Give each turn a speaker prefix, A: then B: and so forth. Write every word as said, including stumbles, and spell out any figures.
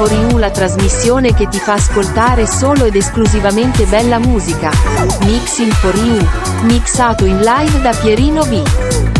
A: for You, la trasmissione che ti fa ascoltare solo ed esclusivamente bella musica. Mixing for You, mixato in live da Pierino B.